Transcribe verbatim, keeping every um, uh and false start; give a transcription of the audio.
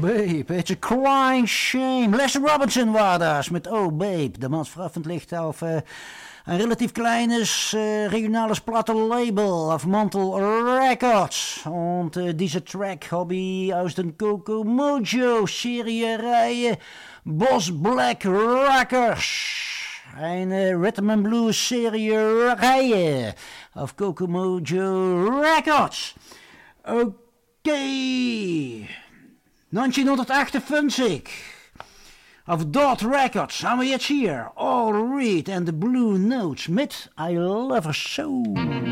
Babe, it's a crying shame. Les Robinson war das mit Oh Babe. Der Mann veröffentlicht auf äh, ein relativ kleines äh, regionales Plattenlabel auf Mantle Records. Und äh, dieser Track habe ich aus den Coco Mojo Serie Boss Black Rockers. Eine Rhythm and Blues Serie Reihe auf Coco Mojo Records. Okay. neunzehnhundertachtundfünfzig. Auf Dot Records haben wir jetzt hier All Reed and the Blue Notes mit I Love Her So.